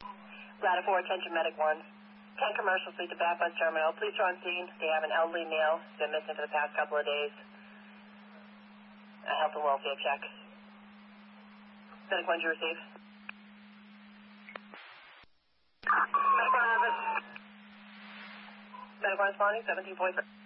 Ladder 4, attention medic 1. 10 commercial suite to Bath Bus Terminal. Police are on scene. They have an elderly male been missing for the past couple of days. A health and welfare check. Medic 1, did you receive? Medic 1 responding, 1743.